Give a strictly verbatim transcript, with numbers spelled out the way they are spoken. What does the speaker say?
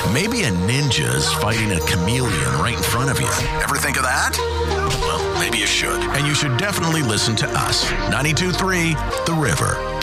Maybe a ninja's fighting a chameleon right in front of you. Ever think of that? Well, maybe you should. And you should definitely listen to us. ninety-two point three The River.